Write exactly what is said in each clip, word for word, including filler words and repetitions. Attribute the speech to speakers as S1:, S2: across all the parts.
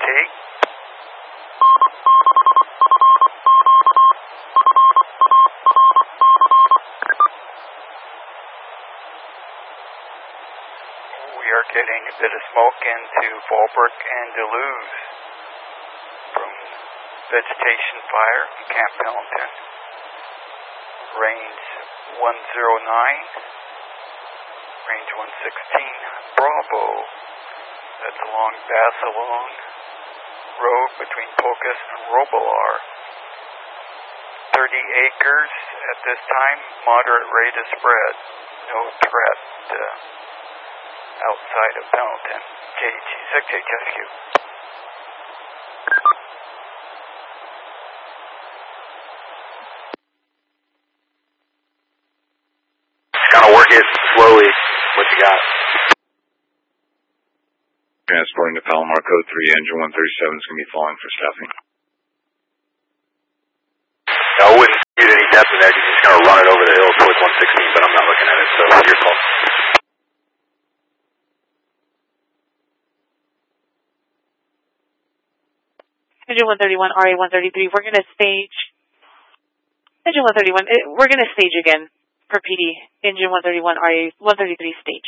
S1: take. We are getting a bit of smoke into Fallbrook and Duluth from vegetation fire in Camp Pendleton. Range one zero nine, range one sixteen, Bravo. That's along Basilone Road between Pocus and Robilar. thirty acres at this time, moderate rate of spread. No threat uh, outside of Pendleton. J G six H S Q.
S2: Kind of work it slowly. What you got?
S3: Transporting to Palomar Code three, engine one thirty-seven is going to be falling for stuffing.
S2: I wouldn't get any depth in there. You can just kind of run it over the hill towards one sixteen, but I'm not looking at it, so your call.
S4: Engine one thirty-one, R A one thirty-three, we're going to stage. Engine one thirty-one, we're going to stage again for P D. Engine one thirty-one, R A one thirty-three, stage.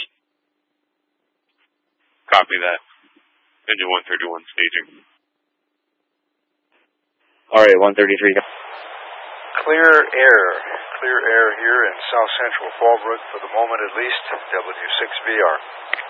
S5: Copy that. Engine one thirty-one, staging.
S6: R A one thirty-three.
S1: Clear air. Clear air here in south central Fallbrook for the moment at least. W six V R.